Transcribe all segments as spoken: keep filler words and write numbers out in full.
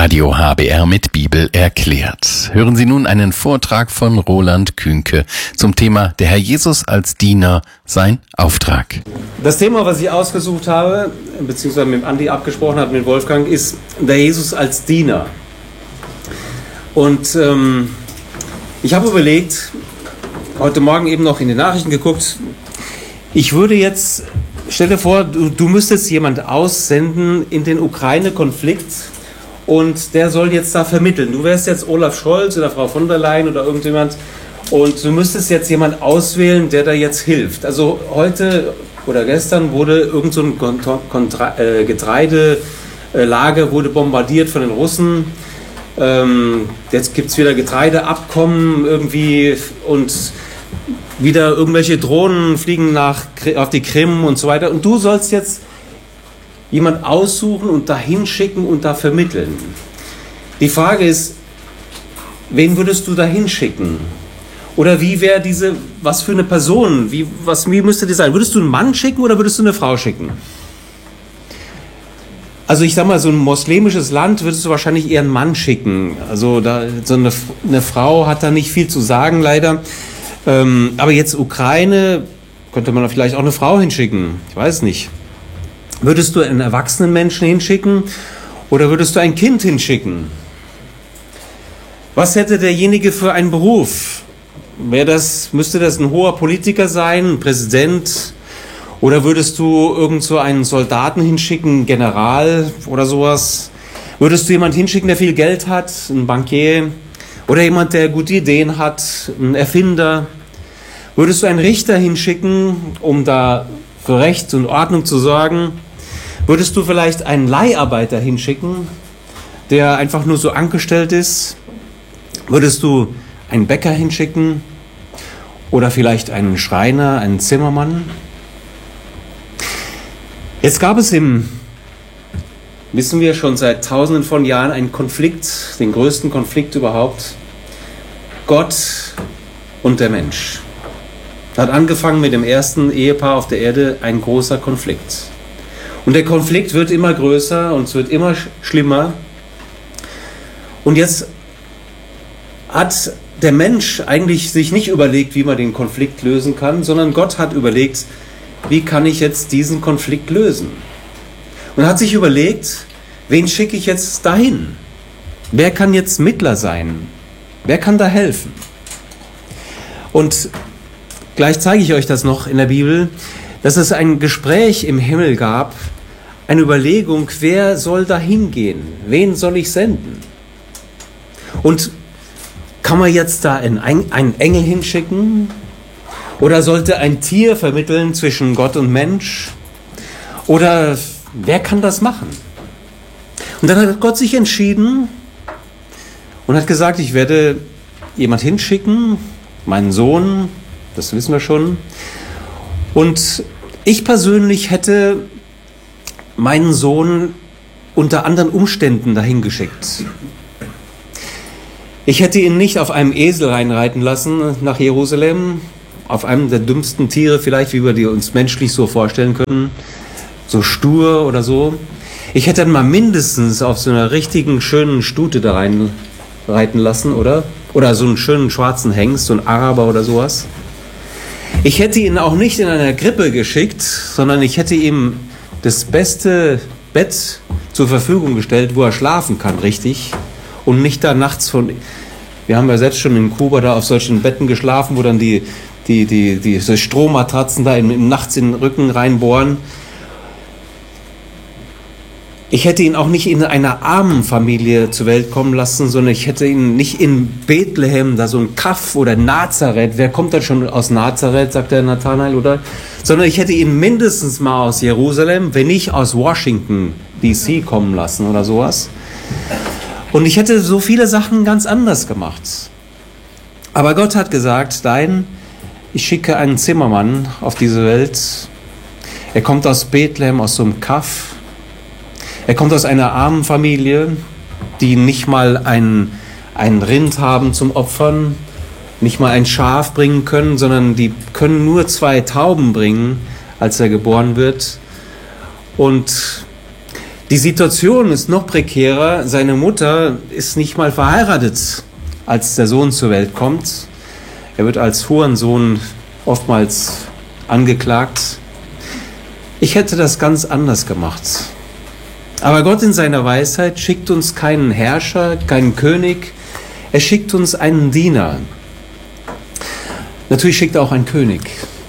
Radio H B R mit Bibel erklärt. Hören Sie nun einen Vortrag von Roland Kühnke zum Thema Der Herr Jesus als Diener, sein Auftrag. Das Thema, was ich ausgesucht habe, beziehungsweise mit Andi abgesprochen habe, mit Wolfgang, ist der Jesus als Diener. Und ähm, ich habe überlegt, heute Morgen eben noch in die Nachrichten geguckt, ich würde jetzt, stell dir vor, du, du müsstest jemand aussenden in den Ukraine-Konflikt und der soll jetzt da vermitteln. Du wärst jetzt Olaf Scholz oder Frau von der Leyen oder irgendjemand und du müsstest jetzt jemand auswählen, der da jetzt hilft. Also heute oder gestern wurde irgend so ein Kontra- äh, Getreidelager wurde bombardiert von den Russen. Ähm, jetzt gibt es wieder Getreideabkommen irgendwie und wieder irgendwelche Drohnen fliegen nach, auf die Krim und so weiter. Und du sollst jetzt jemand aussuchen und dahin schicken und da vermitteln. Die Frage ist, wen würdest du dahin schicken? Oder wie wäre diese, was für eine Person, wie, was, wie müsste die sein? Würdest du einen Mann schicken oder würdest du eine Frau schicken? Also ich sag mal, so ein moslemisches Land würdest du wahrscheinlich eher einen Mann schicken. Also da, so eine, eine Frau hat da nicht viel zu sagen, leider. Ähm, aber jetzt Ukraine, könnte man vielleicht auch eine Frau hinschicken. Ich weiß nicht. Würdest du einen erwachsenen Menschen hinschicken oder würdest du ein Kind hinschicken? Was hätte derjenige für einen Beruf? Wäre das, müsste das ein hoher Politiker sein, ein Präsident? Oder würdest du irgend so einen Soldaten hinschicken, einen General oder sowas? Würdest du jemanden hinschicken, der viel Geld hat, einen Bankier? Oder jemand, der gute Ideen hat, einen Erfinder? Würdest du einen Richter hinschicken, um da für Recht und Ordnung zu sorgen? Würdest du vielleicht einen Leiharbeiter hinschicken, der einfach nur so angestellt ist? Würdest du einen Bäcker hinschicken? Oder vielleicht einen Schreiner, einen Zimmermann? Jetzt gab es im, wissen wir schon seit tausenden von Jahren, einen Konflikt, den größten Konflikt überhaupt. Gott und der Mensch. Hat angefangen mit dem ersten Ehepaar auf der Erde, ein großer Konflikt. Und der Konflikt wird immer größer und es wird immer schlimmer. Und jetzt hat der Mensch eigentlich sich nicht überlegt, wie man den Konflikt lösen kann, sondern Gott hat überlegt, wie kann ich jetzt diesen Konflikt lösen? Und hat sich überlegt, wen schicke ich jetzt dahin? Wer kann jetzt Mittler sein? Wer kann da helfen? Und gleich zeige ich euch das noch in der Bibel, dass es ein Gespräch im Himmel gab, eine Überlegung, wer soll da hingehen? Wen soll ich senden? Und kann man jetzt da einen Engel hinschicken? Oder sollte ein Tier vermitteln zwischen Gott und Mensch? Oder wer kann das machen? Und dann hat Gott sich entschieden und hat gesagt, ich werde jemand hinschicken, meinen Sohn, das wissen wir schon. Und ich persönlich hätte meinen Sohn unter anderen Umständen dahin geschickt. Ich hätte ihn nicht auf einem Esel reinreiten lassen nach Jerusalem, auf einem der dümmsten Tiere vielleicht, wie wir die uns menschlich so vorstellen können, so stur oder so. Ich hätte dann mal mindestens auf so einer richtigen, schönen Stute da reinreiten lassen, oder? Oder so einen schönen schwarzen Hengst, so ein Araber oder sowas. Ich hätte ihn auch nicht in einer Krippe geschickt, sondern ich hätte ihm das beste Bett zur Verfügung gestellt, wo er schlafen kann, richtig. Und nicht da nachts von... Wir haben ja selbst schon in Kuba da auf solchen Betten geschlafen, wo dann die, die, die, die, die Strohmatratzen da in, in, nachts in den Rücken reinbohren. Ich hätte ihn auch nicht in einer armen Familie zur Welt kommen lassen, sondern ich hätte ihn nicht in Bethlehem, da so ein Kaff oder Nazareth, wer kommt da schon aus Nazareth, sagt der Nathanael, oder? Sondern ich hätte ihn mindestens mal aus Jerusalem, wenn nicht aus Washington D C kommen lassen oder sowas. Und ich hätte so viele Sachen ganz anders gemacht. Aber Gott hat gesagt, nein, ich schicke einen Zimmermann auf diese Welt. Er kommt aus Bethlehem, aus so einem Kaff. Er kommt aus einer armen Familie, die nicht mal ein, ein Rind haben zum Opfern, nicht mal ein Schaf bringen können, sondern die können nur zwei Tauben bringen, als er geboren wird. Und Die Situation ist noch prekärer. Seine Mutter ist nicht mal verheiratet, als der Sohn zur Welt kommt. Er wird als Hurensohn oftmals angeklagt. Ich hätte das ganz anders gemacht. Aber Gott in seiner Weisheit schickt uns keinen Herrscher, keinen König. Er schickt uns einen Diener. Natürlich schickt er auch einen König.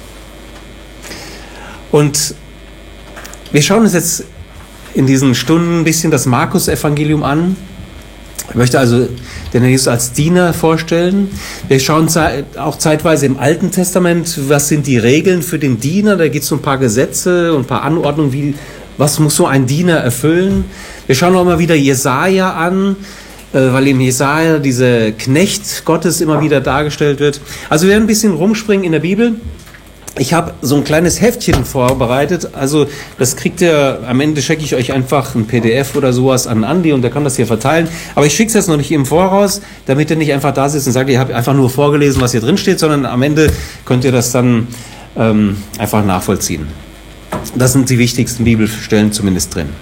Und wir schauen uns jetzt in diesen Stunden ein bisschen das Markus-Evangelium an. Ich möchte also den Herrn Jesus als Diener vorstellen. Wir schauen auch zeitweise im Alten Testament, was sind die Regeln für den Diener. Da gibt es so ein paar Gesetze und ein paar Anordnungen, wie, was muss so ein Diener erfüllen. Wir schauen auch mal wieder Jesaja an, weil in Jesaja dieser Knecht Gottes immer wieder dargestellt wird. Also wir werden ein bisschen rumspringen in der Bibel. Ich habe so ein kleines Heftchen vorbereitet, also das kriegt ihr, am Ende schicke ich euch einfach ein P D F oder sowas an Andi und der kann das hier verteilen, aber ich schicke es jetzt noch nicht im Voraus, damit ihr nicht einfach da sitzt und sagt, ihr habt einfach nur vorgelesen, was hier drin steht, sondern am Ende könnt ihr das dann ähm, einfach nachvollziehen. Das sind die wichtigsten Bibelstellen zumindest drin.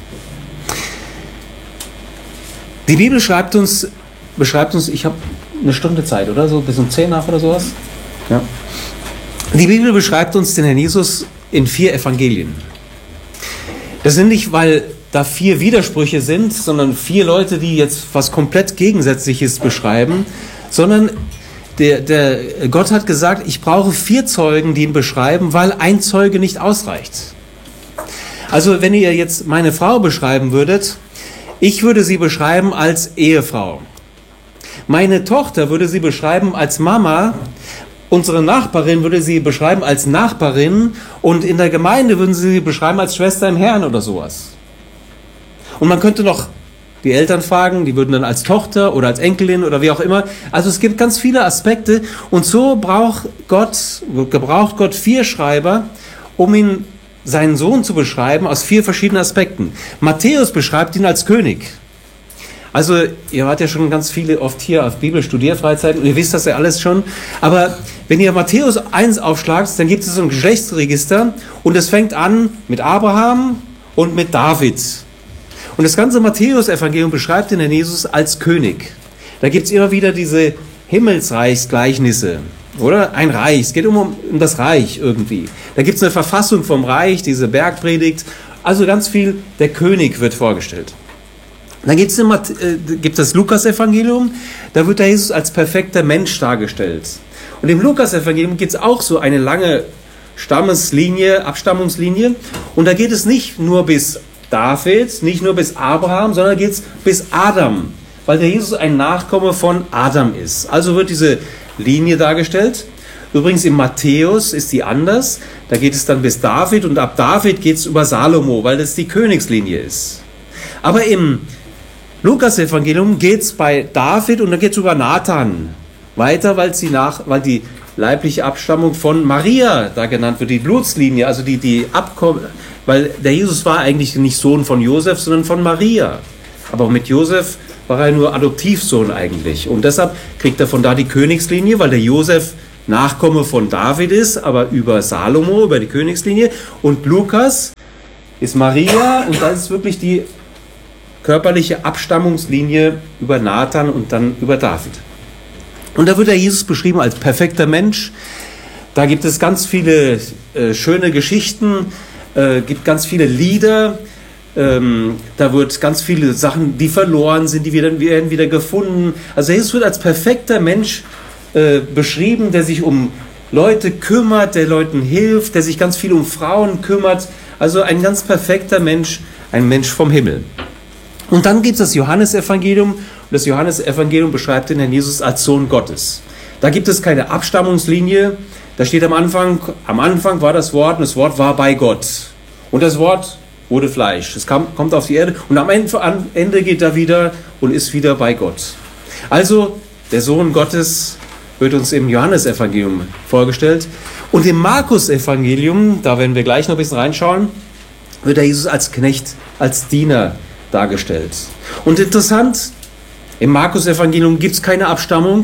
Die Bibel schreibt uns, beschreibt uns, ich habe eine Stunde Zeit, oder so, bis um zehn nach oder sowas. Ja. Die Bibel beschreibt uns den Herrn Jesus in vier Evangelien. Das sind nicht, weil da vier Widersprüche sind, sondern vier Leute, die jetzt was komplett Gegensätzliches beschreiben, sondern der, der Gott hat gesagt, ich brauche vier Zeugen, die ihn beschreiben, weil ein Zeuge nicht ausreicht. Also wenn ihr jetzt meine Frau beschreiben würdet, ich würde sie beschreiben als Ehefrau. Meine Tochter würde sie beschreiben als Mama. Unsere Nachbarin würde sie beschreiben als Nachbarin und in der Gemeinde würden sie sie beschreiben als Schwester im Herrn oder sowas. Und man könnte noch die Eltern fragen, die würden dann als Tochter oder als Enkelin oder wie auch immer. Also es gibt ganz viele Aspekte und so braucht Gott, gebraucht Gott vier Schreiber, um ihn, seinen Sohn zu beschreiben aus vier verschiedenen Aspekten. Matthäus beschreibt ihn als König. Also, ihr wart ja schon ganz viele oft hier auf Bibelstudierfreizeiten und ihr wisst das ja alles schon. Aber wenn ihr Matthäus eins aufschlagt, dann gibt es so ein Geschlechtsregister und es fängt an mit Abraham und mit David. Und das ganze Matthäus-Evangelium beschreibt den Herrn Jesus als König. Da gibt es immer wieder diese Himmelsreichsgleichnisse, oder? Ein Reich, es geht um, um das Reich irgendwie. Da gibt es eine Verfassung vom Reich, diese Bergpredigt. Also ganz viel, der König wird vorgestellt. Dann gibt es äh, gibt das Lukas-Evangelium, da wird der Jesus als perfekter Mensch dargestellt. Und im Lukas-Evangelium gibt es auch so eine lange Stammeslinie, Abstammungslinie. Und da geht es nicht nur bis David, nicht nur bis Abraham, sondern geht es bis Adam, weil der Jesus ein Nachkomme von Adam ist. Also wird diese Linie dargestellt. Übrigens im Matthäus ist die anders. Da geht es dann bis David und ab David geht es über Salomo, weil das die Königslinie ist. Aber im Lukas-Evangelium geht es bei David und dann geht es über Nathan weiter, weil, sie nach, weil die leibliche Abstammung von Maria da genannt wird, die Blutslinie, also die, die Abkommen, weil der Jesus war eigentlich nicht Sohn von Josef, sondern von Maria. Aber mit Josef war er nur Adoptivsohn eigentlich. Und deshalb kriegt er von da die Königslinie, weil der Josef Nachkomme von David ist, aber über Salomo, über die Königslinie. Und Lukas ist Maria und das ist wirklich die körperliche Abstammungslinie über Nathan und dann über David. Und da wird der Jesus beschrieben als perfekter Mensch. Da gibt es ganz viele äh, schöne Geschichten, äh, gibt ganz viele Lieder. Ähm, da wird ganz viele Sachen, die verloren sind, die werden, werden wieder gefunden. Also Jesus wird als perfekter Mensch äh, beschrieben, der sich um Leute kümmert, der Leuten hilft, der sich ganz viel um Frauen kümmert. Also ein ganz perfekter Mensch, ein Mensch vom Himmel. Und dann gibt es das Johannesevangelium. Und das Johannesevangelium beschreibt den Herrn Jesus als Sohn Gottes. Da gibt es keine Abstammungslinie. Da steht am Anfang, am Anfang war das Wort und das Wort war bei Gott. Und das Wort wurde Fleisch. Es kam, kommt auf die Erde und am Ende, am Ende geht er wieder und ist wieder bei Gott. Also der Sohn Gottes wird uns im Johannesevangelium vorgestellt. Und im Markus-Evangelium, da werden wir gleich noch ein bisschen reinschauen, wird der Jesus als Knecht, als Diener dargestellt. Und interessant, im Markus-Evangelium gibt es keine Abstammung.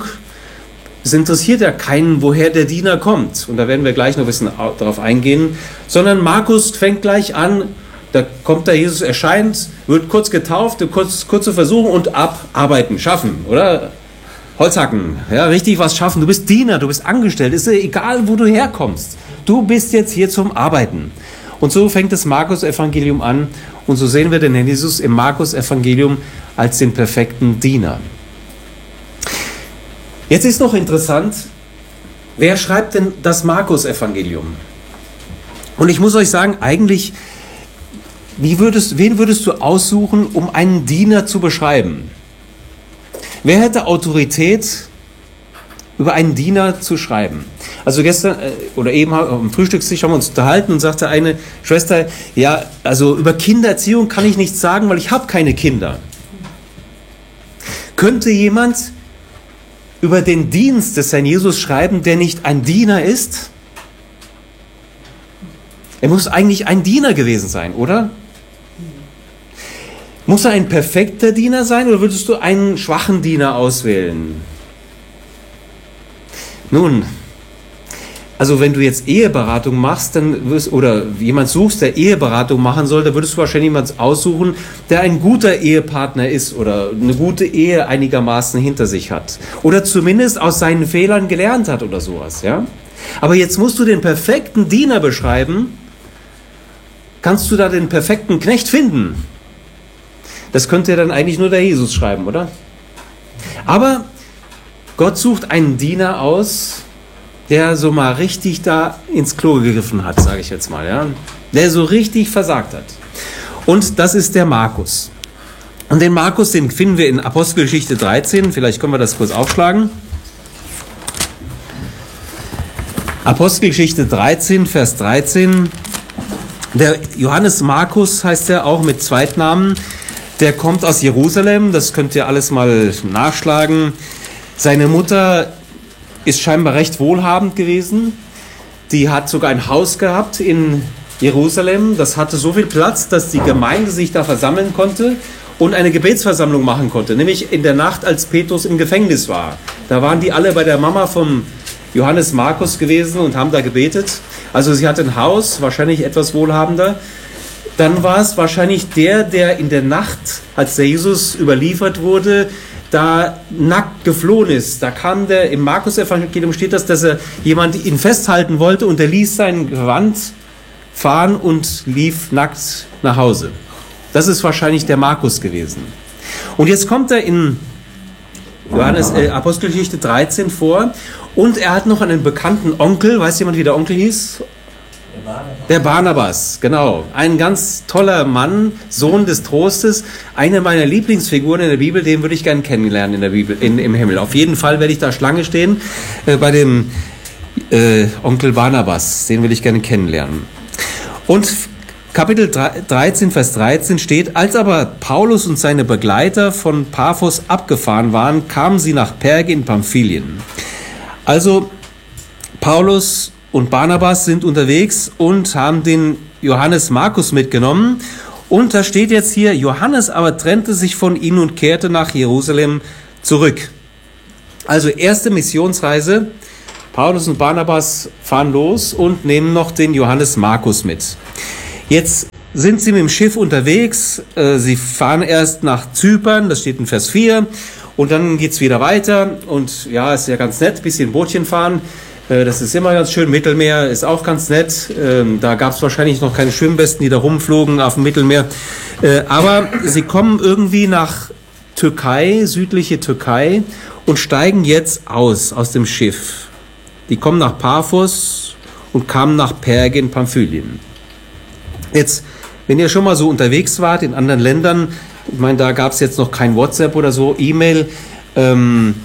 Es interessiert ja keinen, woher der Diener kommt. Und da werden wir gleich noch ein bisschen darauf eingehen. Sondern Markus fängt gleich an, Da kommt der Jesus, erscheint, wird kurz getauft, kurz, kurze Versuchung und abarbeiten, schaffen, oder? Holzhacken, ja, richtig was schaffen. Du bist Diener, du bist angestellt, ist egal, wo du herkommst. Du bist jetzt hier zum Arbeiten. Und so fängt das Markus-Evangelium an und so sehen wir den Herrn Jesus im Markus-Evangelium als den perfekten Diener. Jetzt ist noch interessant, wer schreibt denn das Markus-Evangelium? Und ich muss euch sagen, eigentlich, wie würdest, wen würdest du aussuchen, um einen Diener zu beschreiben? Wer hätte Autorität, über einen Diener zu schreiben? Also gestern äh, oder eben am Frühstückstisch haben wir uns unterhalten und sagte eine Schwester, ja, also über Kindererziehung kann ich nichts sagen, weil ich habe keine Kinder. Könnte jemand über den Dienst des Herrn Jesus schreiben, der nicht ein Diener ist? Er muss eigentlich ein Diener gewesen sein, oder? Muss er ein perfekter Diener sein oder würdest du einen schwachen Diener auswählen? Nun, also wenn du jetzt Eheberatung machst, dann wirst, oder jemand suchst, der Eheberatung machen soll, dann würdest du wahrscheinlich jemanden aussuchen, der ein guter Ehepartner ist oder eine gute Ehe einigermaßen hinter sich hat. Oder zumindest aus seinen Fehlern gelernt hat oder sowas, ja? Aber jetzt musst du den perfekten Diener beschreiben. Kannst du da den perfekten Knecht finden? Das könnte ja dann eigentlich nur der Jesus schreiben, oder? Aber Gott sucht einen Diener aus, der so mal richtig da ins Klo gegriffen hat, sage ich jetzt mal, ja? Der so richtig versagt hat. Und das ist der Markus. Und den Markus, den finden wir in Apostelgeschichte dreizehn. Vielleicht können wir das kurz aufschlagen. Apostelgeschichte dreizehn, Vers dreizehn. Der Johannes Markus heißt er auch mit Zweitnamen. Der kommt aus Jerusalem, das könnt ihr alles mal nachschlagen. Seine Mutter ist scheinbar recht wohlhabend gewesen. Die hat sogar ein Haus gehabt in Jerusalem. Das hatte so viel Platz, dass die Gemeinde sich da versammeln konnte und eine Gebetsversammlung machen konnte. Nämlich in der Nacht, als Petrus im Gefängnis war. Da waren die alle bei der Mama vom Johannes Markus gewesen und haben da gebetet. Also sie hatte ein Haus, wahrscheinlich etwas wohlhabender. Dann war es wahrscheinlich der, der in der Nacht, als der Jesus überliefert wurde, da nackt geflohen ist. Da kam der, im Markus-Evangelium steht das, dass er jemand ihn festhalten wollte und er ließ sein Gewand fahren und lief nackt nach Hause. Das ist wahrscheinlich der Markus gewesen. Und jetzt kommt er in Johannes, äh, Apostelgeschichte dreizehn vor und er hat noch einen bekannten Onkel. Weiß jemand, wie der Onkel hieß? Der Barnabas, genau. Ein ganz toller Mann, Sohn des Trostes. Eine meiner Lieblingsfiguren in der Bibel, den würde ich gerne kennenlernen in der Bibel, in, im Himmel. Auf jeden Fall werde ich da Schlange stehen äh, bei dem äh, Onkel Barnabas. Den will ich gerne kennenlernen. Und Kapitel dreizehn, Vers dreizehn steht, als aber Paulus und seine Begleiter von Paphos abgefahren waren, kamen sie nach Perge in Pamphylien. Also Paulus und Barnabas sind unterwegs und haben den Johannes Markus mitgenommen. Und da steht jetzt hier, Johannes aber trennte sich von ihnen und kehrte nach Jerusalem zurück. Also erste Missionsreise. Paulus und Barnabas fahren los und nehmen noch den Johannes Markus mit. Jetzt sind sie mit dem Schiff unterwegs. Sie fahren erst nach Zypern, das steht in Vers vier. Und dann geht's wieder weiter. Und ja, ist ja ganz nett, bisschen Bootchen fahren. Das ist immer ganz schön. Mittelmeer ist auch ganz nett. Da gab es wahrscheinlich noch keine Schwimmwesten, die da rumflogen auf dem Mittelmeer. Aber sie kommen irgendwie nach Türkei, südliche Türkei, und steigen jetzt aus, aus dem Schiff. Die kommen nach Paphos und kamen nach Perge in Pamphylien. Jetzt, wenn ihr schon mal so unterwegs wart in anderen Ländern, ich meine, da gab es jetzt noch kein WhatsApp oder so, E-Mail, ähm,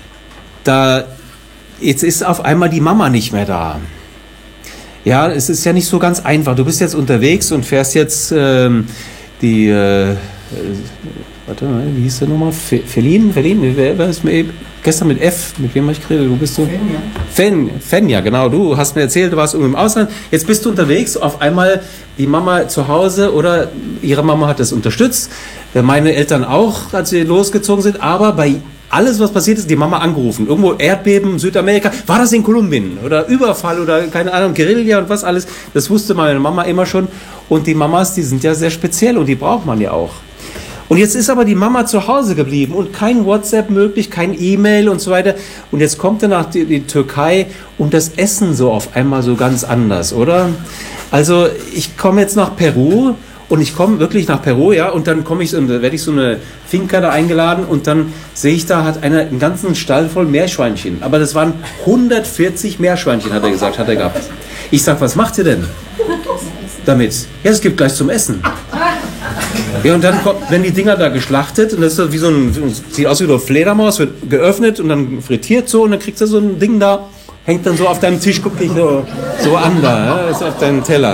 da jetzt ist auf einmal die Mama nicht mehr da. Ja, es ist ja nicht so ganz einfach. Du bist jetzt unterwegs und fährst jetzt ähm, die, äh, äh, warte mal, wie hieß der nochmal? Felin? Felin? Wer ist mir gestern mit F? Mit wem habe ich geredet? Wo bist du? Fenja. Fen, Fenja, genau. Du hast mir erzählt, du warst irgendwo im Ausland. Jetzt bist du unterwegs, auf einmal die Mama zu Hause oder ihre Mama hat das unterstützt. Meine Eltern auch, als sie losgezogen sind. Aber bei alles, was passiert ist, die Mama angerufen. Irgendwo Erdbeben, Südamerika, war das in Kolumbien? Oder Überfall oder keine Ahnung, Guerilla und was alles. Das wusste meine Mama immer schon. Und die Mamas, die sind ja sehr speziell und die braucht man ja auch. Und jetzt ist aber die Mama zu Hause geblieben und kein WhatsApp möglich, kein E-Mail und so weiter. Und jetzt kommt dann nach die, die Türkei und das Essen so auf einmal so ganz anders, oder? Also ich komme jetzt nach Peru und ich komme wirklich nach Peru, ja, und dann komme ich, und da werde ich so eine Finca da eingeladen und dann sehe ich, da hat einer einen ganzen Stall voll Meerschweinchen. Aber das waren hundertvierzig Meerschweinchen, hat er gesagt, hat er gehabt. Ich sag, was macht ihr denn damit? Ja, es gibt gleich zum Essen. Ja, und dann kommt, wenn die Dinger da geschlachtet, und das ist wie so ein, sieht aus wie so eine Fledermaus, wird geöffnet und dann frittiert so, und dann kriegst du so ein Ding da, hängt dann so auf deinem Tisch, guck dich so, so an da, ja, ist auf deinem Teller.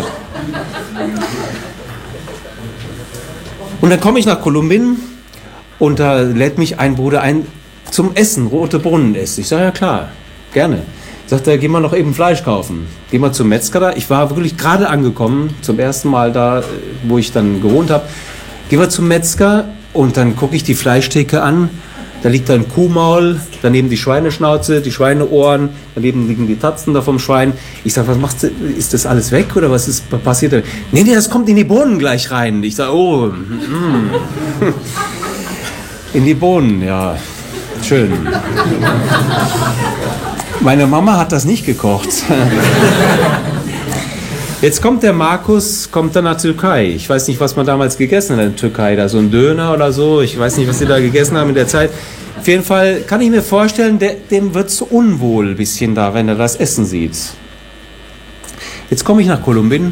Und dann komme ich nach Kolumbien und da lädt mich ein Bruder ein zum Essen, rote Bohnen essen. Ich sage, ja klar, gerne. Sagt er, geh mal noch eben Fleisch kaufen. Geh mal zum Metzger da. Ich war wirklich gerade angekommen, zum ersten Mal da, wo ich dann gewohnt habe. Gehen wir zum Metzger und dann gucke ich die Fleischtheke an. Da liegt da ein Kuhmaul, daneben die Schweineschnauze, die Schweineohren, daneben liegen die Tatzen da vom Schwein. Ich sage, was machst du? Ist das alles weg oder was ist passiert da? Nee, nee, das kommt in die Bohnen gleich rein. Ich sage, oh, mm. In die Bohnen, ja, schön. Meine Mama hat das nicht gekocht. Jetzt kommt der Markus, kommt dann nach Türkei. Ich weiß nicht, was man damals gegessen hat in der Türkei. Da so ein Döner oder so. Ich weiß nicht, was sie da gegessen haben in der Zeit. Auf jeden Fall kann ich mir vorstellen, der, dem wird es so unwohl ein bisschen da, wenn er das Essen sieht. Jetzt komme ich nach Kolumbien.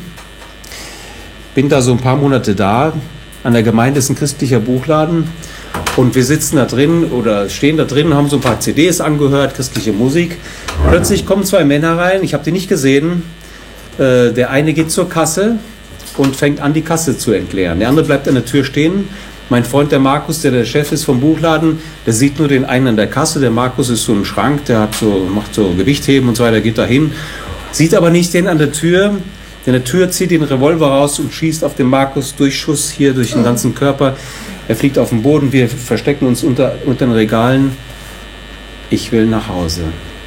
Bin da so ein paar Monate da. An der Gemeinde ist ein christlicher Buchladen. Und wir sitzen da drin oder stehen da drin und haben so ein paar C Ds angehört, christliche Musik. Plötzlich kommen zwei Männer rein, ich habe die nicht gesehen. Äh, der eine geht zur Kasse und fängt an, die Kasse zu entleeren. Der andere bleibt an der Tür stehen. Mein Freund, der Markus, der der Chef ist vom Buchladen, der sieht nur den einen an der Kasse. Der Markus ist so ein Schrank, der hat so, macht so Gewichtheben und so weiter, geht da hin. Sieht aber nicht den an der Tür. Der an der Tür zieht den Revolver raus und schießt auf den Markus durch Schuss hier durch den ganzen Körper. Er fliegt auf den Boden, wir verstecken uns unter, unter den Regalen. Ich will nach Hause.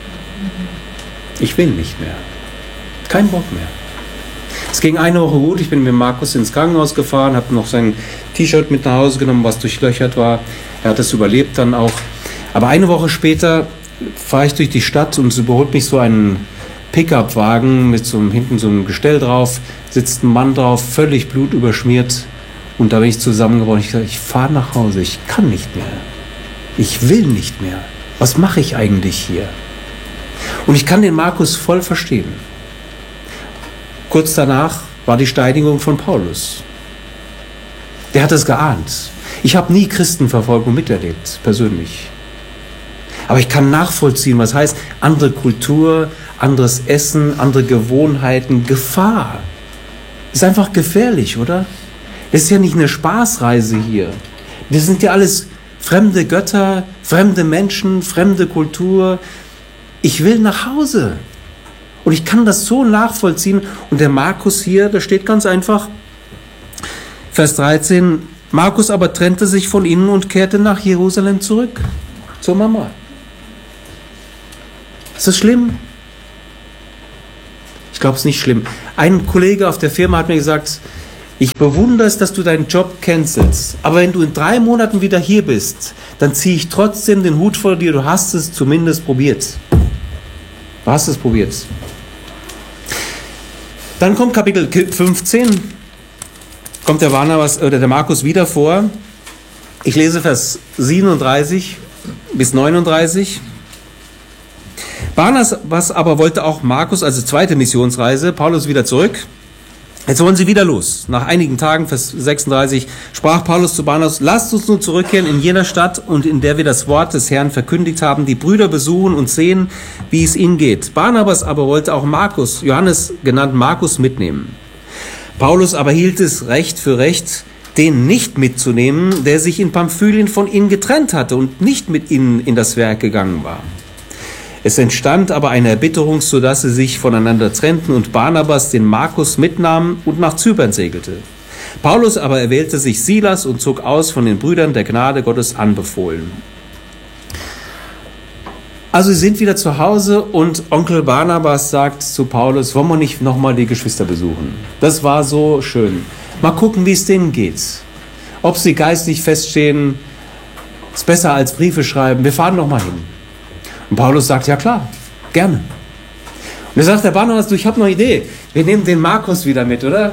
Ich will nicht mehr. Kein Bock mehr. Es ging eine Woche gut, ich bin mit Markus ins Krankenhaus gefahren, habe noch sein T-Shirt mit nach Hause genommen, was durchlöchert war. Er hat es überlebt dann auch. Aber eine Woche später fahre ich durch die Stadt und es überholt mich so ein Pickup-Wagen mit so einem, hinten so einem Gestell drauf, sitzt ein Mann drauf, völlig blutüberschmiert. Und da bin ich zusammengebrochen. Ich sage, ich fahre nach Hause, ich kann nicht mehr. Ich will nicht mehr. Was mache ich eigentlich hier? Und ich kann den Markus voll verstehen. Kurz danach war die Steinigung von Paulus. Der hat es geahnt. Ich habe nie Christenverfolgung miterlebt, persönlich. Aber ich kann nachvollziehen, was heißt andere Kultur, anderes Essen, andere Gewohnheiten, Gefahr. Ist einfach gefährlich, oder? Es ist ja nicht eine Spaßreise hier. Wir sind ja alles fremde Götter, fremde Menschen, fremde Kultur. Ich will nach Hause. Und ich kann das so nachvollziehen. Und der Markus hier, da steht ganz einfach, Vers dreizehn, Markus aber trennte sich von ihnen und kehrte nach Jerusalem zurück, zur Mama. Ist das schlimm? Ich glaube, es ist nicht schlimm. Ein Kollege auf der Firma hat mir gesagt, ich bewundere es, dass du deinen Job cancelst. Aber wenn du in drei Monaten wieder hier bist, dann ziehe ich trotzdem den Hut vor dir. Du hast es zumindest probiert. Du hast es probiert. Dann kommt Kapitel fünfzehn. Kommt der Barnabas oder der Markus wieder vor. Ich lese Vers siebenunddreißig bis neununddreißig. Barnabas aber wollte auch Markus, also zweite Missionsreise, Paulus wieder zurück. Jetzt wollen sie wieder los. Nach einigen Tagen, Vers sechsunddreißig, sprach Paulus zu Barnabas, lasst uns nun zurückkehren in jener Stadt, und in der wir das Wort des Herrn verkündigt haben, die Brüder besuchen und sehen, wie es ihnen geht. Barnabas aber wollte auch Markus, Johannes genannt Markus, mitnehmen. Paulus aber hielt es recht für recht, den nicht mitzunehmen, der sich in Pamphylien von ihnen getrennt hatte und nicht mit ihnen in das Werk gegangen war. Es entstand aber eine Erbitterung, sodass sie sich voneinander trennten und Barnabas den Markus mitnahm und nach Zypern segelte. Paulus aber erwählte sich Silas und zog aus, von den Brüdern der Gnade Gottes anbefohlen. Also sie sind wieder zu Hause und Onkel Barnabas sagt zu Paulus, wollen wir nicht nochmal die Geschwister besuchen? Das war so schön. Mal gucken, wie es denen geht. Ob sie geistlich feststehen, ist besser als Briefe schreiben. Wir fahren noch mal hin. Und Paulus sagt, ja klar, gerne. Und er sagt der Barnabas, du, ich habe noch eine Idee. Wir nehmen den Markus wieder mit, oder?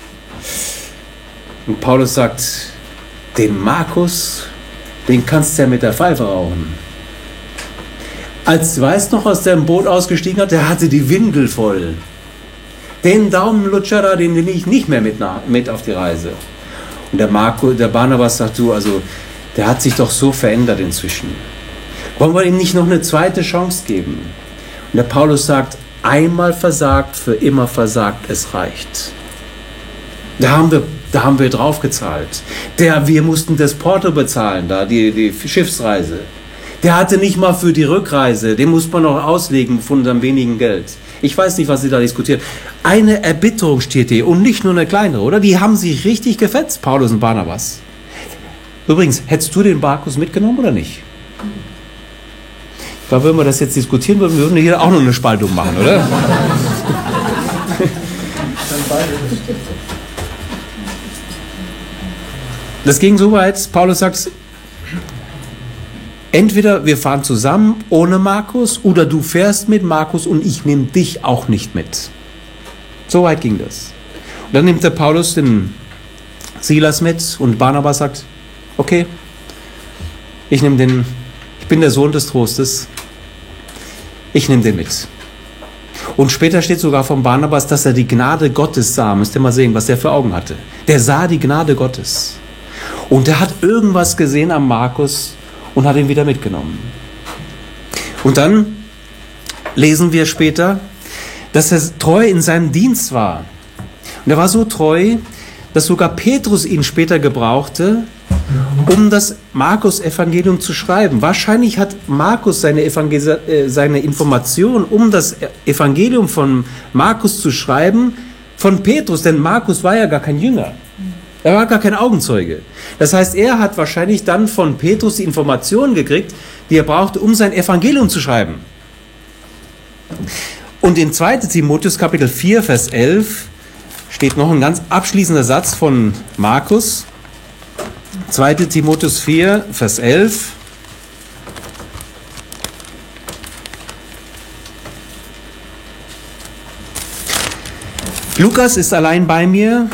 Und Paulus sagt, den Markus, den kannst du ja mit der Pfeife rauchen. Als du weißt noch, aus dem Boot ausgestiegen hat, der hatte die Windel voll. Den Daumenlutscher da, den nehme ich nicht mehr mit, nach, mit auf die Reise. Und der, Marco, der Barnabas sagt, du, also der hat sich doch so verändert inzwischen. Wollen wir ihm nicht noch eine zweite Chance geben? Und der Paulus sagt, einmal versagt, für immer versagt, es reicht. Da haben wir, da haben wir draufgezahlt. Der, wir mussten das Porto bezahlen, da die, die Schiffsreise. Der hatte nicht mal für die Rückreise, den muss man noch auslegen von unserem wenigen Geld. Ich weiß nicht, was sie da diskutieren. Eine Erbitterung steht hier und nicht nur eine kleinere, oder? Die haben sich richtig gefetzt, Paulus und Barnabas. Übrigens, hättest du den Markus mitgenommen oder nicht? Ich glaube, wenn wir das jetzt diskutieren würden, würden wir hier auch noch eine Spaltung machen, oder? Das ging so weit, Paulus sagt, entweder wir fahren zusammen ohne Markus oder du fährst mit Markus und ich nehme dich auch nicht mit. So weit ging das. Und dann nimmt der Paulus den Silas mit und Barnabas sagt, okay, ich nehme den, ich bin der Sohn des Trostes, ich nehme den mit. Und später steht sogar von Barnabas, dass er die Gnade Gottes sah. Müsst ihr mal sehen, was der für Augen hatte. Der sah die Gnade Gottes. Und der hat irgendwas gesehen am Markus und hat ihn wieder mitgenommen. Und dann lesen wir später, dass er treu in seinem Dienst war. Und er war so treu, dass sogar Petrus ihn später gebrauchte, um das Markus-Evangelium zu schreiben. Wahrscheinlich hat Markus seine, Evangel- äh, seine Information, um das Evangelium von Markus zu schreiben, von Petrus, denn Markus war ja gar kein Jünger. Er war gar kein Augenzeuge. Das heißt, er hat wahrscheinlich dann von Petrus die Informationen gekriegt, die er brauchte, um sein Evangelium zu schreiben. Und in zweiten Timotheus Kapitel vier, Vers elf steht noch ein ganz abschließender Satz von Markus. zweiten Timotheus vier, Vers elf. Lukas ist allein bei mir.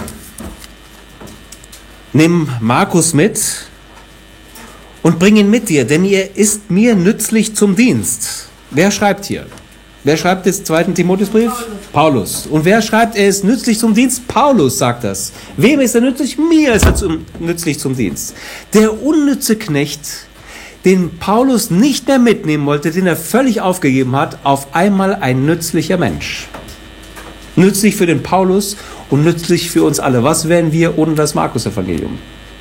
Nimm Markus mit und bring ihn mit dir, denn er ist mir nützlich zum Dienst. Wer schreibt hier? Wer schreibt den zweiten Timotheusbrief? Paulus. Paulus. Und wer schreibt, er ist nützlich zum Dienst? Paulus sagt das. Wem ist er nützlich? Mir ist er zum, nützlich zum Dienst. Der unnütze Knecht, den Paulus nicht mehr mitnehmen wollte, den er völlig aufgegeben hat, auf einmal ein nützlicher Mensch. Nützlich für den Paulus und nützlich für uns alle. Was wären wir ohne das Markus-Evangelium?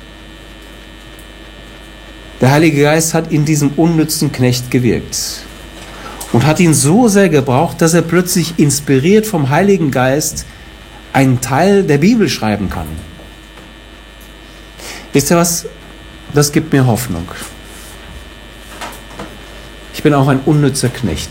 Der Heilige Geist hat in diesem unnützen Knecht gewirkt und hat ihn so sehr gebraucht, dass er plötzlich inspiriert vom Heiligen Geist einen Teil der Bibel schreiben kann. Wisst ihr was? Das gibt mir Hoffnung. Ich bin auch ein unnützer Knecht.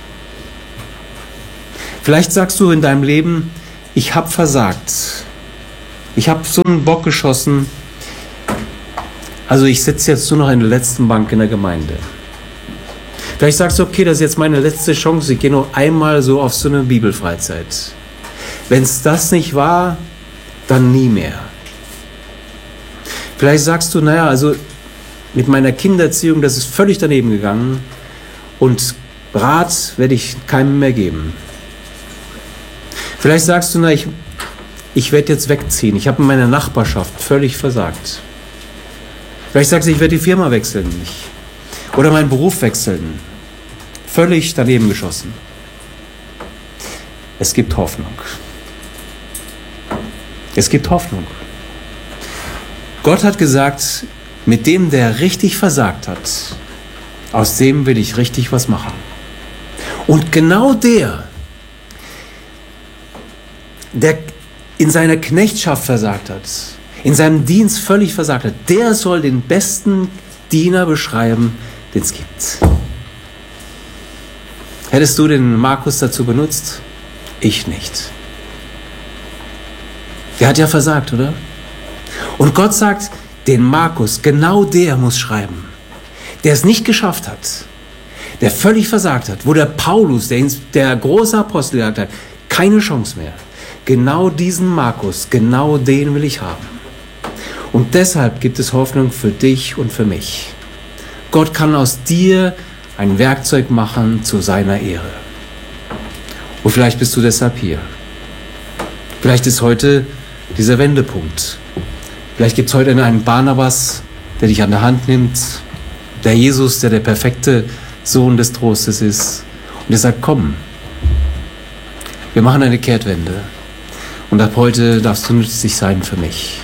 Vielleicht sagst du in deinem Leben, ich habe versagt. Ich habe so einen Bock geschossen. Also ich sitze jetzt nur noch in der letzten Bank in der Gemeinde. Vielleicht sagst du, okay, das ist jetzt meine letzte Chance. Ich gehe nur einmal so auf so eine Bibelfreizeit. Wenn es das nicht war, dann nie mehr. Vielleicht sagst du, naja, also mit meiner Kindererziehung, das ist völlig daneben gegangen. Und Rat werde ich keinem mehr geben. Vielleicht sagst du, na, ich, ich werde jetzt wegziehen. Ich habe in meiner Nachbarschaft völlig versagt. Vielleicht sagst du, ich werde die Firma wechseln. Ich, oder meinen Beruf wechseln. Völlig daneben geschossen. Es gibt Hoffnung. Es gibt Hoffnung. Gott hat gesagt, mit dem, der richtig versagt hat, aus dem will ich richtig was machen. Und genau der, der in seiner Knechtschaft versagt hat, in seinem Dienst völlig versagt hat, der soll den besten Diener beschreiben, den es gibt. Hättest du den Markus dazu benutzt? Ich nicht. Der hat ja versagt, oder? Und Gott sagt, den Markus, genau der muss schreiben, der es nicht geschafft hat, der völlig versagt hat, wo der Paulus, der, der große Apostel, gesagt hat, keine Chance mehr. Genau diesen Markus, genau den will ich haben. Und deshalb gibt es Hoffnung für dich und für mich. Gott kann aus dir ein Werkzeug machen zu seiner Ehre. Und vielleicht bist du deshalb hier. Vielleicht ist heute dieser Wendepunkt. Vielleicht gibt es heute einen Barnabas, der dich an der Hand nimmt. Der Jesus, der der perfekte Sohn des Trostes ist. Und der sagt, komm, wir machen eine Kehrtwende. Und ab heute darfst du nützlich sein für mich.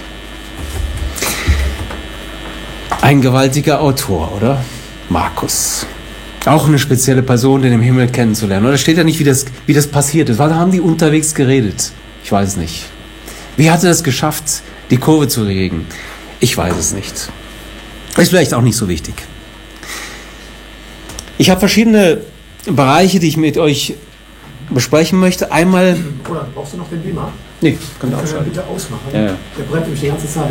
Ein gewaltiger Autor, oder? Markus. Auch eine spezielle Person, den im Himmel kennenzulernen. Oder steht ja nicht, wie das, wie das passiert ist. Was haben die unterwegs geredet? Ich weiß es nicht. Wie hat er es geschafft, die Kurve zu kriegen? Ich weiß es nicht. Ist vielleicht auch nicht so wichtig. Ich habe verschiedene Bereiche, die ich mit euch besprechen möchte. Einmal... Roland, brauchst du noch den Beamer? Nee, kann ich ausschalten. Bitte ausmachen. Ja, ja. Der brennt nämlich die ganze Zeit.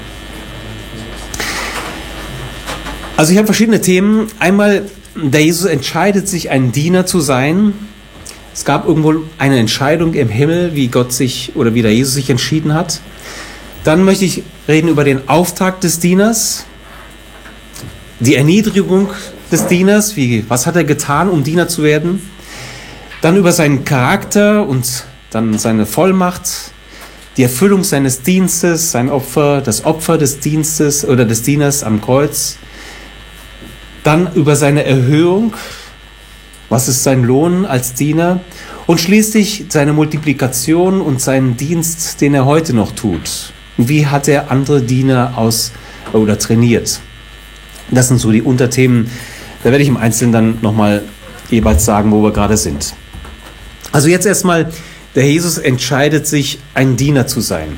Also ich habe verschiedene Themen. Einmal, der Jesus entscheidet sich, ein Diener zu sein. Es gab irgendwo eine Entscheidung im Himmel, wie Gott sich oder wie der Jesus sich entschieden hat. Dann möchte ich reden über den Auftrag des Dieners, die Erniedrigung des Dieners, wie, was hat er getan, um Diener zu werden. Dann über seinen Charakter und dann seine Vollmacht, die Erfüllung seines Dienstes, sein Opfer, das Opfer des Dienstes oder des Dieners am Kreuz. Dann über seine Erhöhung, was ist sein Lohn als Diener? Und schließlich seine Multiplikation und seinen Dienst, den er heute noch tut. Wie hat er andere Diener aus oder trainiert? Das sind so die Unterthemen. Da werde ich im Einzelnen dann nochmal jeweils sagen, wo wir gerade sind. Also jetzt erstmal, der Jesus entscheidet sich, ein Diener zu sein.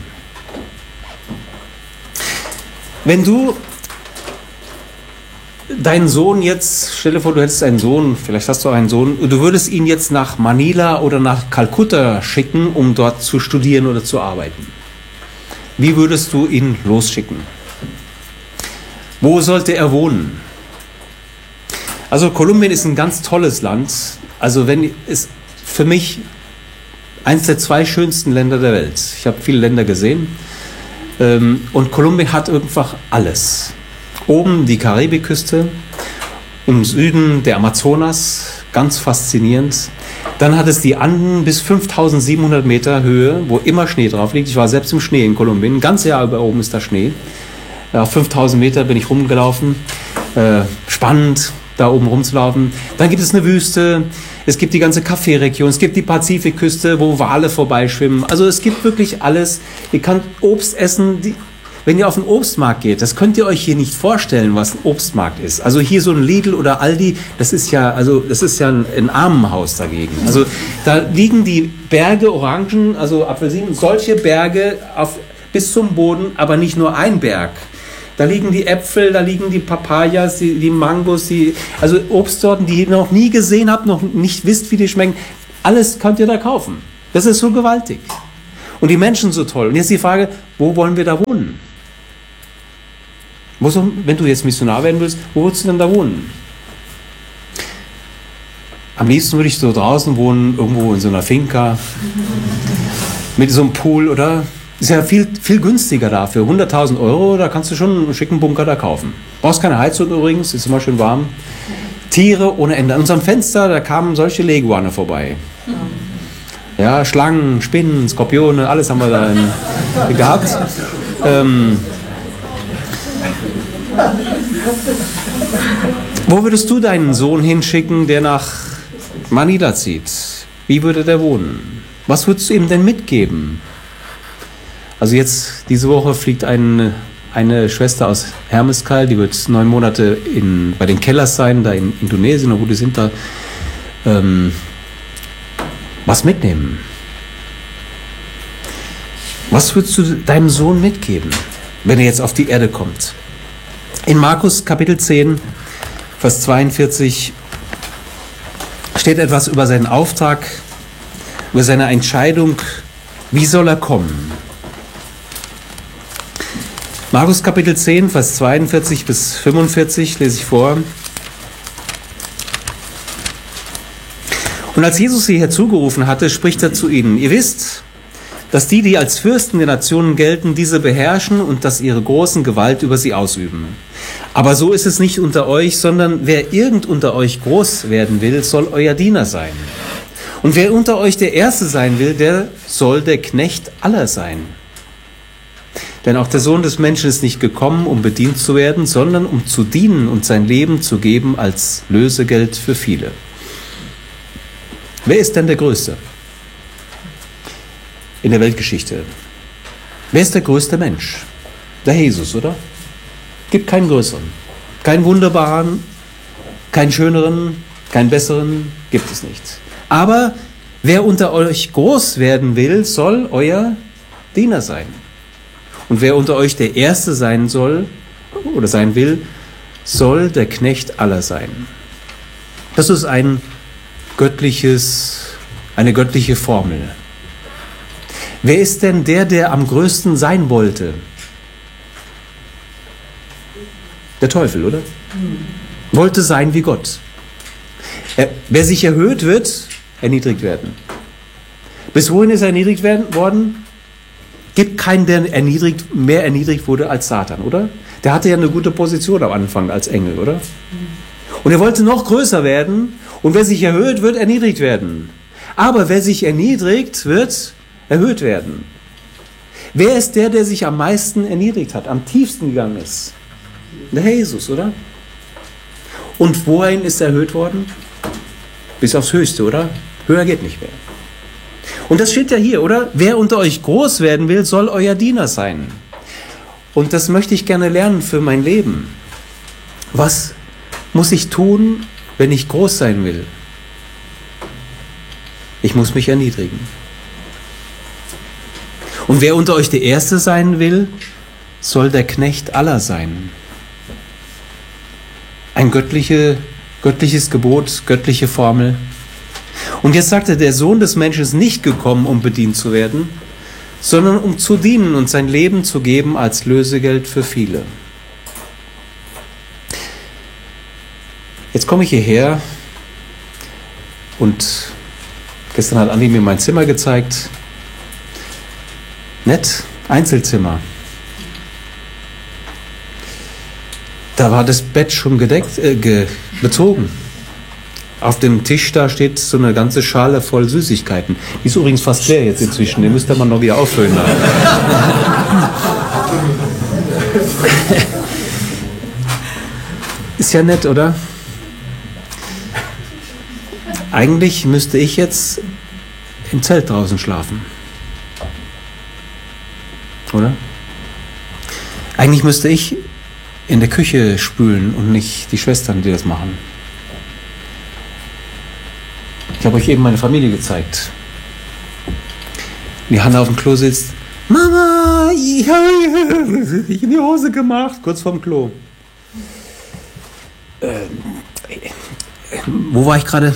Wenn du deinen Sohn jetzt, stell dir vor, du hättest einen Sohn, vielleicht hast du einen Sohn, du würdest ihn jetzt nach Manila oder nach Kalkutta schicken, um dort zu studieren oder zu arbeiten. Wie würdest du ihn losschicken? Wo sollte er wohnen? Also Kolumbien ist ein ganz tolles Land. Also wenn es für mich eines der zwei schönsten Länder der Welt. Ich habe viele Länder gesehen. Und Kolumbien hat einfach alles. Oben die Karibikküste, im Süden der Amazonas, ganz faszinierend. Dann hat es die Anden bis fünftausendsiebenhundert Meter Höhe, wo immer Schnee drauf liegt. Ich war selbst im Schnee in Kolumbien, ein ganzes Jahr über oben ist da Schnee. Auf fünftausend Meter bin ich rumgelaufen, äh, spannend da oben rumzulaufen. Dann gibt es eine Wüste, es gibt die ganze Kaffeeregion, es gibt die Pazifikküste, wo Wale vorbeischwimmen. Also es gibt wirklich alles. Ihr könnt Obst essen, die Wenn ihr auf den Obstmarkt geht, das könnt ihr euch hier nicht vorstellen, was ein Obstmarkt ist. Also hier so ein Lidl oder Aldi, das ist ja, also das ist ja ein, ein Armenhaus dagegen. Also da liegen die Berge Orangen, also Apfelsinen, solche Berge auf, bis zum Boden, aber nicht nur ein Berg. Da liegen die Äpfel, da liegen die Papayas, die, die Mangos, die, also Obstsorten, die ihr noch nie gesehen habt, noch nicht wisst, wie die schmecken. Alles könnt ihr da kaufen. Das ist so gewaltig. Und die Menschen so toll. Und jetzt die Frage, wo wollen wir da wohnen? Wo so, wenn du jetzt Missionar werden willst, wo würdest du denn da wohnen? Am liebsten würde ich so draußen wohnen, irgendwo in so einer Finca, mit so einem Pool, oder? Ist ja viel, viel günstiger da. Für hunderttausend Euro, da kannst du schon einen schicken Bunker da kaufen. Brauchst keine Heizung übrigens, ist immer schön warm. Tiere ohne Ende. An unserem Fenster, da kamen solche Leguane vorbei. Ja, Schlangen, Spinnen, Skorpione, alles haben wir da in, gehabt. Ähm, Wo würdest du deinen Sohn hinschicken, der nach Manila zieht? Wie würde der wohnen? Was würdest du ihm denn mitgeben? Also jetzt, diese Woche fliegt ein, eine Schwester aus Hermeskeil, die wird neun Monate in, bei den Kellers sein, da in Indonesien, wo die sind da. Ähm, was mitnehmen? Was würdest du deinem Sohn mitgeben, wenn er jetzt auf die Erde kommt? In Markus Kapitel zehn, Vers zweiundvierzig steht etwas über seinen Auftrag, über seine Entscheidung, wie soll er kommen. Markus Kapitel zehn, Vers zweiundvierzig bis fünfundvierzig lese ich vor. Und als Jesus sie herzugerufen hatte, spricht er zu ihnen: Ihr wisst, dass die, die als Fürsten der Nationen gelten, diese beherrschen und dass ihre großen Gewalt über sie ausüben. Aber so ist es nicht unter euch, sondern wer irgend unter euch groß werden will, soll euer Diener sein. Und wer unter euch der Erste sein will, der soll der Knecht aller sein. Denn auch der Sohn des Menschen ist nicht gekommen, um bedient zu werden, sondern um zu dienen und sein Leben zu geben als Lösegeld für viele. Wer ist denn der Größte in der Weltgeschichte? Wer ist der größte Mensch? Der Jesus, oder? Gibt keinen größeren, keinen wunderbaren, keinen schöneren, keinen besseren, gibt es nicht. Aber wer unter euch groß werden will, soll euer Diener sein. Und wer unter euch der Erste sein soll oder sein will, soll der Knecht aller sein. Das ist ein göttliches, eine göttliche Formel. Wer ist denn der, der am größten sein wollte? Der Teufel, oder? Wollte sein wie Gott. Er, wer sich erhöht, wird erniedrigt werden. Bis wohin ist er erniedrigt werden, worden? Gibt keinen, der erniedrigt, mehr erniedrigt wurde als Satan, oder? Der hatte ja eine gute Position am Anfang als Engel, oder? Und er wollte noch größer werden. Und wer sich erhöht, wird erniedrigt werden. Aber wer sich erniedrigt, wird erhöht werden. Wer ist der, der sich am meisten erniedrigt hat, am tiefsten gegangen ist? Der Herr Jesus, oder? Und wohin ist er erhöht worden? Bis aufs Höchste, oder? Höher geht nicht mehr. Und das steht ja hier, oder? Wer unter euch groß werden will, soll euer Diener sein. Und das möchte ich gerne lernen für mein Leben. Was muss ich tun, wenn ich groß sein will? Ich muss mich erniedrigen. Und wer unter euch der Erste sein will, soll der Knecht aller sein. Ein göttliche, göttliches Gebot, göttliche Formel. Und jetzt sagt er, der Sohn des Menschen ist nicht gekommen, um bedient zu werden, sondern um zu dienen und sein Leben zu geben als Lösegeld für viele. Jetzt komme ich hierher und gestern hat Andi mir mein Zimmer gezeigt. Nett, Einzelzimmer. Da war das Bett schon gedeckt, äh, ge, bezogen. Auf dem Tisch da steht so eine ganze Schale voll Süßigkeiten. Die ist übrigens fast leer jetzt inzwischen. Den müsste man noch wieder auffüllen. Ist ja nett, oder? Eigentlich müsste ich jetzt im Zelt draußen schlafen. Oder? Eigentlich müsste ich in der Küche spülen und nicht die Schwestern, die das machen. Ich habe euch eben meine Familie gezeigt. Die Hanna auf dem Klo sitzt. Mama, ich habe ich in die Hose gemacht. Kurz vorm Klo. Ähm, wo war ich gerade?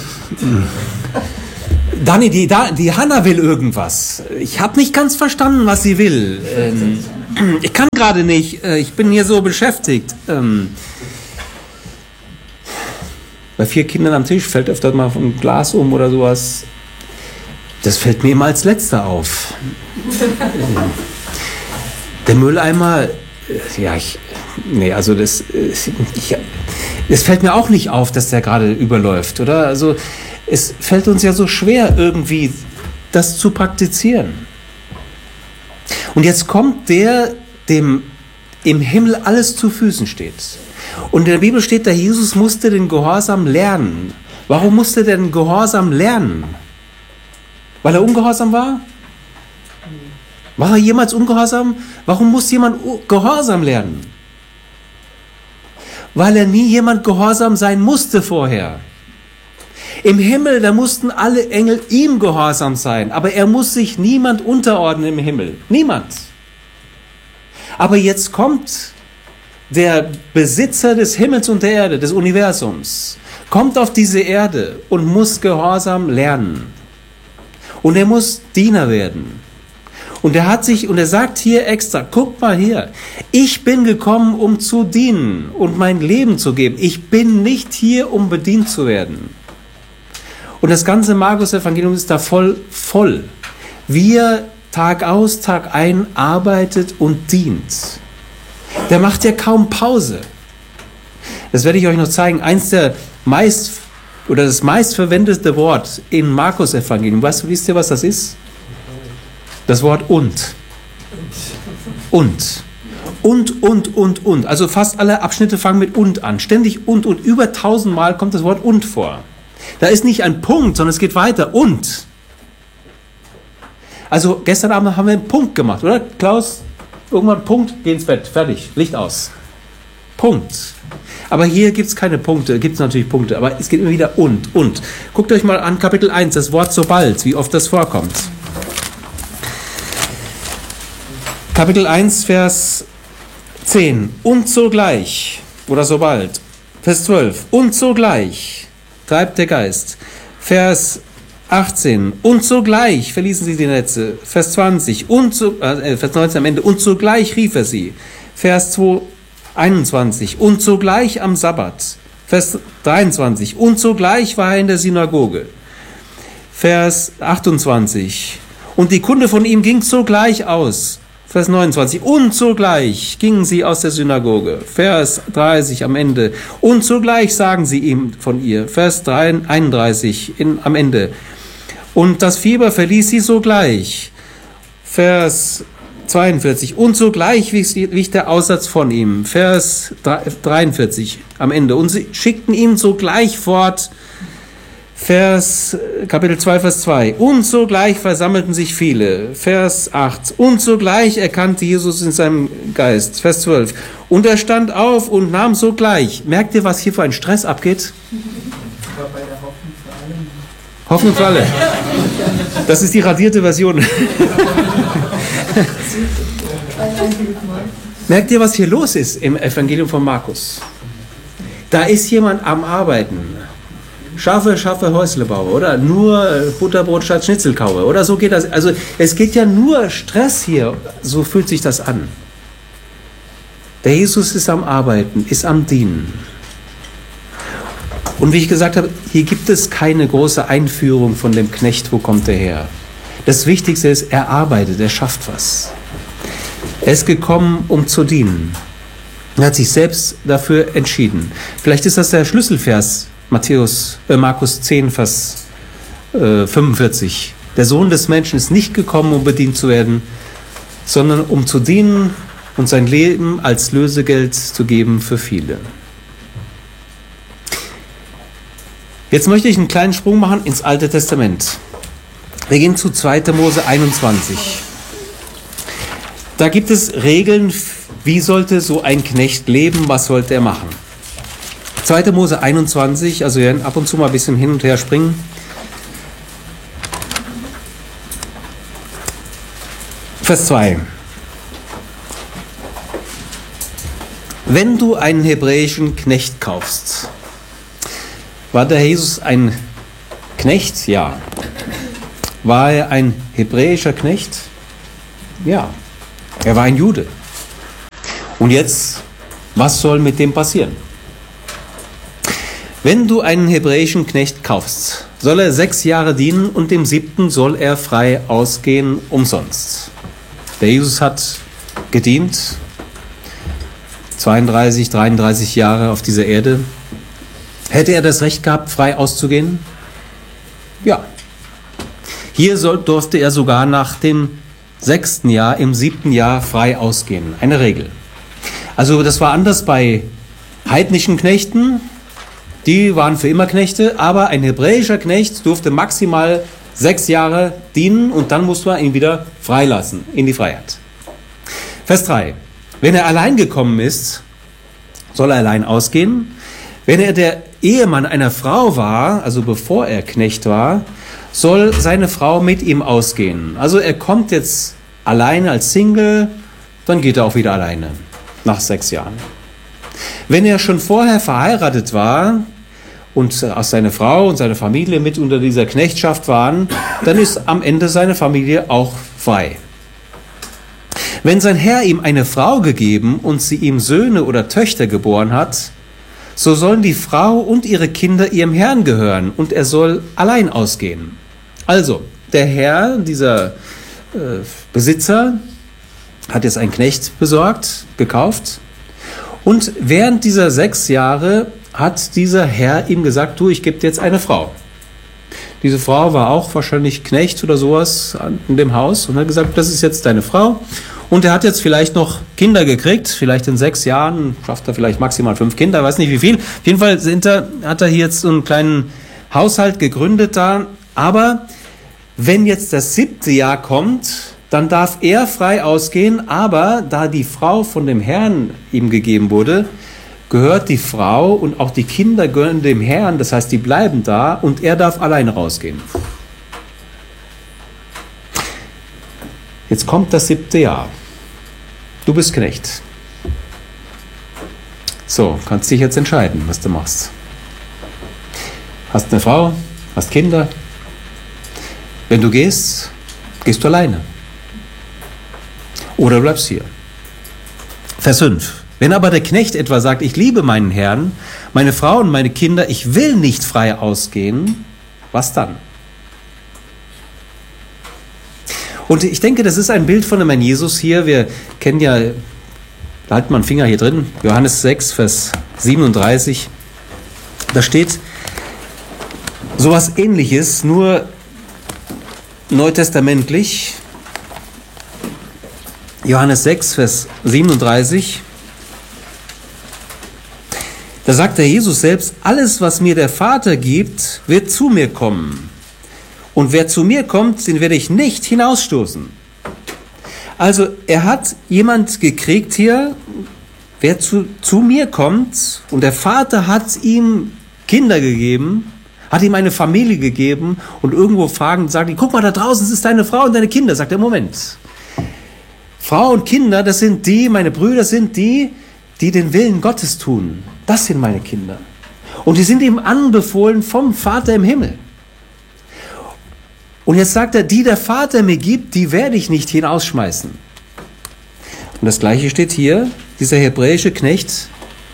Dani, die, die Hanna will irgendwas. Ich habe nicht ganz verstanden, was sie will. Ähm, ich kann gerade nicht. Ich bin hier so beschäftigt. Ähm, Bei vier Kindern am Tisch fällt öfter mal ein Glas um oder sowas. Das fällt mir immer als letzter auf. Der Mülleimer, ja, ich, nee, also das, ich, es fällt mir auch nicht auf, dass der gerade überläuft, oder? Also es fällt uns ja so schwer irgendwie, das zu praktizieren. Und jetzt kommt der, dem im Himmel alles zu Füßen steht. Und in der Bibel steht, der Jesus musste den Gehorsam lernen. Warum musste der den Gehorsam lernen? Weil er ungehorsam war? War er jemals ungehorsam? Warum muss jemand Gehorsam lernen? Weil er nie jemand gehorsam sein musste vorher. Im Himmel, da mussten alle Engel ihm gehorsam sein, aber er muss sich niemand unterordnen im Himmel. Niemand. Aber jetzt kommt der Besitzer des Himmels und der Erde, des Universums, kommt auf diese Erde und muss Gehorsam lernen. Und er muss Diener werden. Und er hat sich, und er sagt hier extra, guck mal hier, ich bin gekommen, um zu dienen und mein Leben zu geben. Ich bin nicht hier, um bedient zu werden. Und das ganze Markus-Evangelium ist da voll, voll. Wie er Tag aus, Tag ein arbeitet und dient. Der macht ja kaum Pause. Das werde ich euch noch zeigen. Eins der meist, oder das meistverwendete Wort im Markus-Evangelium. Was, wisst ihr, was das ist? Das Wort und. Und. Und, und, und, und. Also fast alle Abschnitte fangen mit und an. Ständig und, und. Über tausendmal kommt das Wort und vor. Da ist nicht ein Punkt, sondern es geht weiter. Und. Also gestern Abend haben wir einen Punkt gemacht, oder? Klaus, irgendwann Punkt, geh ins Bett, fertig, Licht aus. Punkt. Aber hier gibt es keine Punkte, gibt es natürlich Punkte, aber es geht immer wieder und, und. Guckt euch mal an Kapitel eins, das Wort sobald, wie oft das vorkommt. Kapitel eins, Vers zehn. Und sogleich, oder sobald. Vers zwölf. Und sogleich treibt der Geist. Vers achtzehn. Und sogleich verließen sie die Netze. Vers zwanzig. Und so, äh, Vers neunzehn am Ende. Und sogleich rief er sie. Vers zwei, einundzwanzig. Und sogleich am Sabbat. Vers dreiundzwanzig. Und sogleich war er in der Synagoge. Vers achtundzwanzig. Und die Kunde von ihm ging sogleich aus. Vers neunundzwanzig. Und sogleich gingen sie aus der Synagoge. Vers dreißig am Ende. Und sogleich sagen sie ihm von ihr. Vers einunddreißig in, am Ende. Und das Fieber verließ sie sogleich. Vers zweiundvierzig. Und sogleich wich der Aussatz von ihm. Vers dreiundvierzig am Ende. Und sie schickten ihn sogleich fort. Vers, Kapitel zwei, Vers zwei. Und sogleich versammelten sich viele. Vers acht. Und sogleich erkannte Jesus in seinem Geist. Vers zwölf. Und er stand auf und nahm sogleich. Merkt ihr, was hier für ein Stress abgeht? Bei der Hoffnung für alle. Hoffnung für alle. Das ist die radierte Version. Merkt ihr, was hier los ist im Evangelium von Markus? Da ist jemand am Arbeiten. Schaffe, schaffe Häusle baue, oder? Nur Butterbrot statt Schnitzel kaue, oder? So geht das. Also es geht ja nur Stress hier. So fühlt sich das an. Der Jesus ist am Arbeiten, ist am Dienen. Und wie ich gesagt habe, hier gibt es keine große Einführung von dem Knecht, wo kommt er her. Das Wichtigste ist, er arbeitet, er schafft was. Er ist gekommen, um zu dienen. Er hat sich selbst dafür entschieden. Vielleicht ist das der Schlüsselvers, Matthäus, äh, Markus zehn, Vers äh, fünfundvierzig. Der Sohn des Menschen ist nicht gekommen, um bedient zu werden, sondern um zu dienen und sein Leben als Lösegeld zu geben für viele. Jetzt möchte ich einen kleinen Sprung machen ins Alte Testament. Wir gehen zu zweiter Mose einundzwanzig. Da gibt es Regeln, wie sollte so ein Knecht leben, was sollte er machen. zweiter Mose einundzwanzig, also wir werden ab und zu mal ein bisschen hin und her springen. Vers zwei. Wenn du einen hebräischen Knecht kaufst, war der Jesus ein Knecht? Ja. War er ein hebräischer Knecht? Ja. Er war ein Jude. Und jetzt, was soll mit dem passieren? Wenn du einen hebräischen Knecht kaufst, soll er sechs Jahre dienen und im siebten soll er frei ausgehen umsonst. Der Jesus hat gedient, zweiunddreißig, dreiunddreißig Jahre auf dieser Erde. Hätte er das Recht gehabt, frei auszugehen? Ja. Hier soll, durfte er sogar nach dem sechsten Jahr, im siebten Jahr frei ausgehen. Eine Regel. Also das war anders bei heidnischen Knechten. Die waren für immer Knechte, aber ein hebräischer Knecht durfte maximal sechs Jahre dienen und dann musste man ihn wieder freilassen, in die Freiheit. Vers drei. Wenn er allein gekommen ist, soll er allein ausgehen. Wenn er der Ehemann einer Frau war, also bevor er Knecht war, soll seine Frau mit ihm ausgehen. Also er kommt jetzt alleine als Single, dann geht er auch wieder alleine, nach sechs Jahren. Wenn er schon vorher verheiratet war und auch seine Frau und seine Familie mit unter dieser Knechtschaft waren, dann ist am Ende seine Familie auch frei. Wenn sein Herr ihm eine Frau gegeben und sie ihm Söhne oder Töchter geboren hat, so sollen die Frau und ihre Kinder ihrem Herrn gehören und er soll allein ausgehen. Also, der Herr, dieser äh, Besitzer, hat jetzt einen Knecht besorgt, gekauft und während dieser sechs Jahre hat dieser Herr ihm gesagt, du, ich gebe dir jetzt eine Frau. Diese Frau war auch wahrscheinlich Knecht oder sowas in dem Haus und hat gesagt, das ist jetzt deine Frau. Und er hat jetzt vielleicht noch Kinder gekriegt, vielleicht in sechs Jahren schafft er vielleicht maximal fünf Kinder, weiß nicht wie viel. Auf jeden Fall sind er, hat er hier jetzt so einen kleinen Haushalt gegründet da. Aber wenn jetzt das siebte Jahr kommt, dann darf er frei ausgehen, aber da die Frau von dem Herrn ihm gegeben wurde, gehört die Frau und auch die Kinder gehören dem Herrn, das heißt, die bleiben da und er darf alleine rausgehen. Jetzt kommt das siebte Jahr. Du bist Knecht. So, kannst dich jetzt entscheiden, was du machst. Hast eine Frau, hast Kinder. Wenn du gehst, gehst du alleine. Oder du bleibst hier. Vers fünf. Wenn aber der Knecht etwa sagt, ich liebe meinen Herrn, meine Frau und meine Kinder, ich will nicht frei ausgehen, was dann? Und ich denke, das ist ein Bild von dem Herrn Jesus hier. Wir kennen ja, da halten wir einen Finger hier drin, Johannes sechs, Vers siebenunddreißig. Da steht sowas Ähnliches, nur neutestamentlich. Johannes sechs, Vers siebenunddreißig. Da sagt der Jesus selbst, alles, was mir der Vater gibt, wird zu mir kommen. Und wer zu mir kommt, den werde ich nicht hinausstoßen. Also er hat jemand gekriegt hier, wer zu, zu mir kommt, und der Vater hat ihm Kinder gegeben, hat ihm eine Familie gegeben, und irgendwo fragen, sagen die, guck mal da draußen, es ist deine Frau und deine Kinder. Sagt er, Moment. Frau und Kinder, das sind die, meine Brüder sind die, die den Willen Gottes tun. Das sind meine Kinder. Und die sind ihm anbefohlen vom Vater im Himmel. Und jetzt sagt er, die der Vater mir gibt, die werde ich nicht hinausschmeißen. Und das Gleiche steht hier, dieser hebräische Knecht,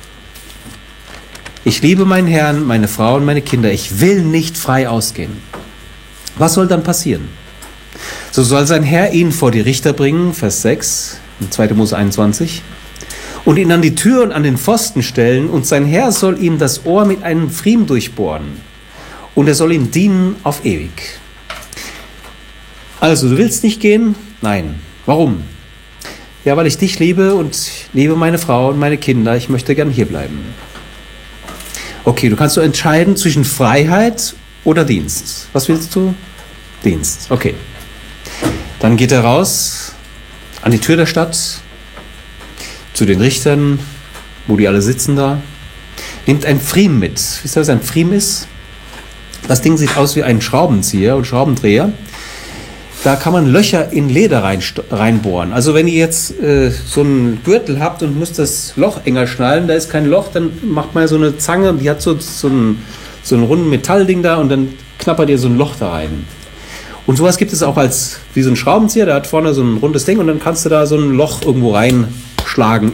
ich liebe meinen Herrn, meine Frau und meine Kinder, ich will nicht frei ausgehen. Was soll dann passieren? So soll sein Herr ihn vor die Richter bringen, Vers sechs, in zweiter Mose einundzwanzig, und ihn an die Tür und an den Pfosten stellen, und sein Herr soll ihm das Ohr mit einem Pfriem durchbohren, und er soll ihm dienen auf ewig. Also, du willst nicht gehen? Nein. Warum? Ja, weil ich dich liebe und liebe meine Frau und meine Kinder. Ich möchte gern hier bleiben. Okay, du kannst so entscheiden zwischen Freiheit oder Dienst. Was willst du? Dienst. Okay. Dann geht er raus an die Tür der Stadt, zu den Richtern, wo die alle sitzen da, nimmt ein Pfriem mit. Wisst ihr, was ein Pfriem ist? Das Ding sieht aus wie ein Schraubenzieher und Schraubendreher. Da kann man Löcher in Leder rein, reinbohren. Also wenn ihr jetzt äh, so einen Gürtel habt und müsst das Loch enger schnallen, da ist kein Loch, dann macht man so eine Zange, die hat so, so, einen, so einen runden Metallding da, und dann knappert ihr so ein Loch da rein. Und sowas gibt es auch als wie so ein Schraubenzieher, der hat vorne so ein rundes Ding, und dann kannst du da so ein Loch irgendwo reinschlagen